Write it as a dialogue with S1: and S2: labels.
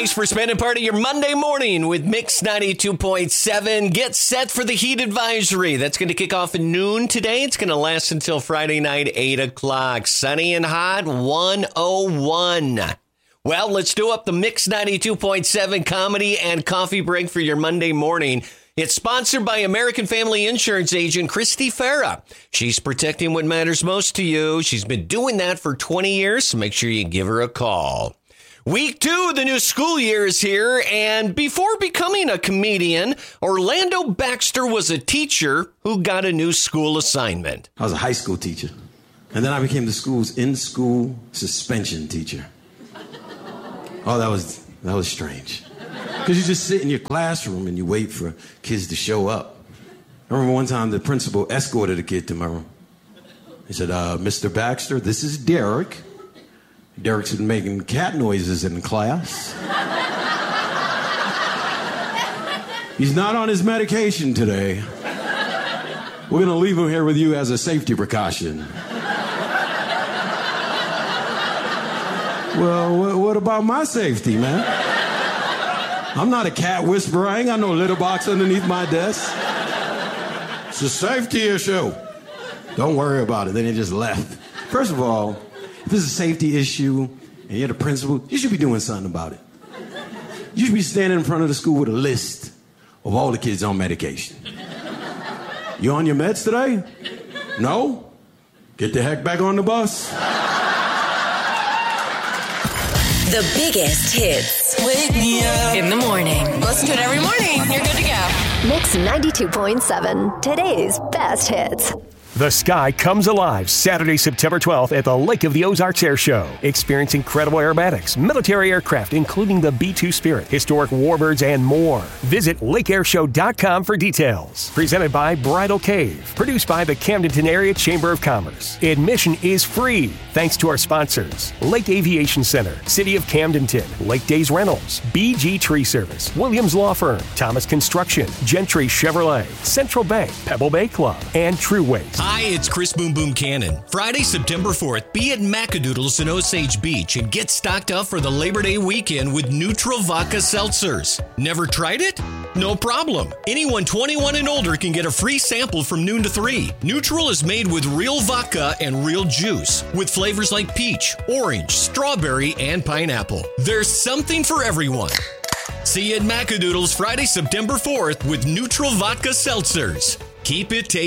S1: Thanks for spending part of your Monday morning with Mix 92.7. Get set for the heat advisory. That's going to kick off at noon today. It's going to last until Friday night, 8 o'clock. Sunny and hot, 101. Well, let's do up the Mix 92.7 comedy and coffee break for your Monday morning. It's sponsored by American Family Insurance agent Christy Farah. She's protecting what matters most to you. She's been doing that for 20 years, so make sure you give her a call. Week 2, the new school year is here, and before becoming a comedian, Orlando Baxter was a teacher who got a new school assignment.
S2: I was a high school teacher, and then I became the school's in-school suspension teacher. Oh, that was strange. Because you just sit in your classroom and you wait for kids to show up. I remember one time the principal escorted a kid to my room. He said, Mr. Baxter, this is Derek. Derek's been making cat noises in class. He's not on his medication today. We're going to leave him here with you as a safety precaution. Well, what about my safety, man? I'm not a cat whisperer. I ain't got no litter box underneath my desk. It's a safety issue. Don't worry about it. Then he just left. First of all, if it's a safety issue and you're the principal, you should be doing something about it. You should be standing in front of the school with a list of all the kids on medication. You on your meds today? No? Get the heck back on the bus.
S3: The biggest hits.
S4: Wake me up
S3: in the morning.
S4: Listen to it every morning. You're good to go.
S5: Mix 92.7, today's best hits.
S6: The sky comes alive Saturday, September 12th at the Lake of the Ozarks Air Show. Experience incredible aerobatics, military aircraft, including the B-2 Spirit, historic warbirds, and more. Visit lakeairshow.com for details. Presented by Bridal Cave. Produced by the Camdenton Area Chamber of Commerce. Admission is free, thanks to our sponsors. Lake Aviation Center, City of Camdenton, Lake Days Rentals, BG Tree Service, Williams Law Firm, Thomas Construction, Gentry Chevrolet, Central Bank, Pebble Bay Club, and True Waste.
S1: Hi, it's Chris Boom Boom Cannon. Friday, September 4th, be at Macadoodles in Osage Beach and get stocked up for the Labor Day weekend with Neutral Vodka Seltzers. Never tried it? No problem. Anyone 21 and older can get a free sample from noon to 3. Neutral is made with real vodka and real juice, with flavors like peach, orange, strawberry, and pineapple. There's something for everyone. See you at Macadoodles Friday, September 4th with Neutral Vodka Seltzers. Keep it tasty.